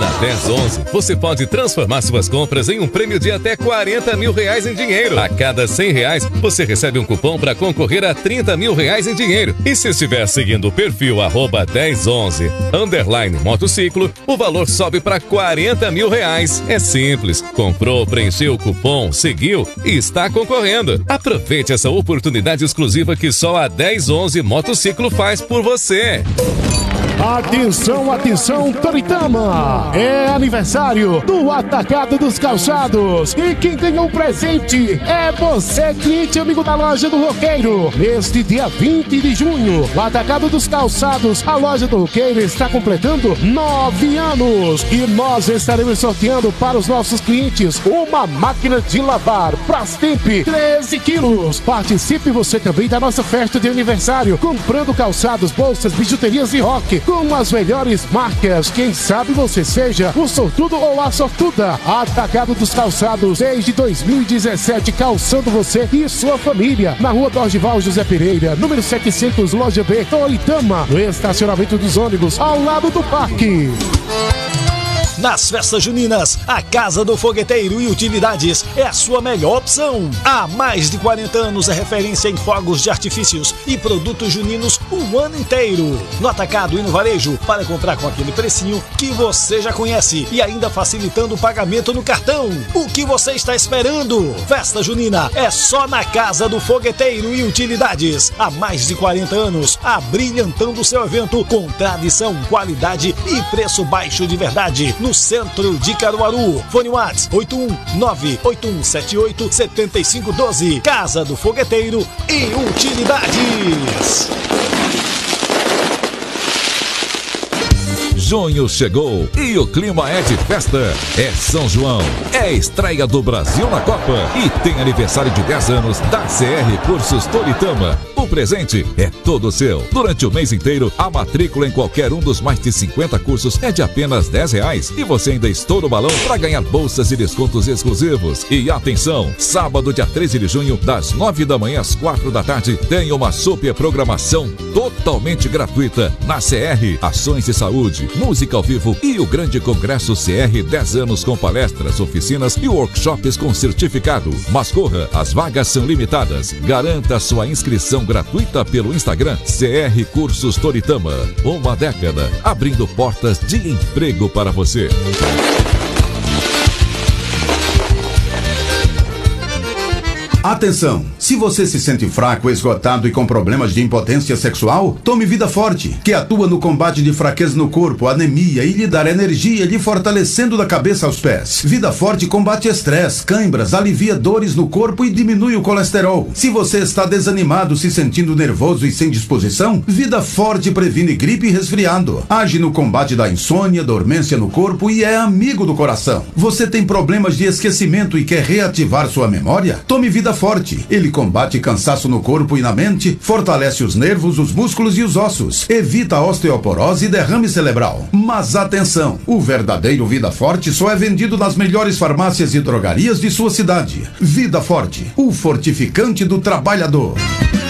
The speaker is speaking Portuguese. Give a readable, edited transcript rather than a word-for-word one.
Na 1011, você pode transformar suas compras em um prêmio de até R$40 mil em dinheiro. A cada R$100, você recebe um cupom para concorrer a R$30 mil em dinheiro. E se estiver seguindo o perfil @1011_motociclo, o valor sobe para R$40 mil. É simples. Comprou, preencheu o cupom, seguiu e está concorrendo. Aproveite essa oportunidade exclusiva que só a 1011 Motociclo faz por você. Atenção, atenção, Toritama! É aniversário do Atacado dos Calçados e quem ganhou o presente é você, cliente amigo da Loja do Roqueiro. Neste dia 20 de junho, o Atacado dos Calçados, a Loja do Roqueiro está completando 9 anos e nós estaremos sorteando para os nossos clientes uma máquina de lavar Brastemp 13 quilos. Participe você também da nossa festa de aniversário, comprando calçados, bolsas, bijuterias e rock com as melhores marcas. Quem sabe você seja o sortudo ou a sortuda. Atacado dos Calçados, desde 2017, calçando você e sua família. Na rua Dorgival José Pereira, número 700, loja B, Toritama, no estacionamento dos ônibus, ao lado do parque. Nas festas juninas, a Casa do Fogueteiro e Utilidades é a sua melhor opção. Há mais de 40 anos é referência em fogos de artifícios e produtos juninos o ano inteiro. No atacado e no varejo, para comprar com aquele precinho que você já conhece e ainda facilitando o pagamento no cartão. O que você está esperando? Festa junina é só na Casa do Fogueteiro e Utilidades. Há mais de 40 anos, abrilhantando o seu evento com tradição, qualidade e preço baixo de verdade. No centro de Caruaru. Fone WhatsApp 819-8178-7512. Casa do Fogueteiro e Utilidades. Junho chegou e o clima é de festa. É São João, é estreia do Brasil na Copa e tem aniversário de 10 anos da CR Cursos Toritama. O presente é todo seu. Durante o mês inteiro, a matrícula em qualquer um dos mais de 50 cursos é de apenas R$10 e você ainda estoura o balão para ganhar bolsas e descontos exclusivos. E atenção, sábado, dia 13 de junho, das 9 da manhã às 4 da tarde, tem uma super programação totalmente gratuita na CR. Ações de saúde, música ao vivo e o grande congresso CR 10 anos com palestras, oficinas e workshops com certificado. Mas corra, as vagas são limitadas. Garanta sua inscrição gratuita pelo Instagram CR Cursos Toritama. Uma década abrindo portas de emprego para você. Atenção! Se você se sente fraco, esgotado e com problemas de impotência sexual, tome Vida Forte, que atua no combate de fraqueza no corpo, anemia e lhe dar energia, lhe fortalecendo da cabeça aos pés. Vida Forte combate estresse, cãibras, alivia dores no corpo e diminui o colesterol. Se você está desanimado, se sentindo nervoso e sem disposição, Vida Forte previne gripe e resfriado. Age no combate da insônia, dormência no corpo e é amigo do coração. Você tem problemas de esquecimento e quer reativar sua memória? Tome Vida Forte. Ele combate cansaço no corpo e na mente, fortalece os nervos, os músculos e os ossos, evita a osteoporose e derrame cerebral. Mas atenção, o verdadeiro Vida Forte só é vendido nas melhores farmácias e drogarias de sua cidade. Vida Forte, o fortificante do trabalhador.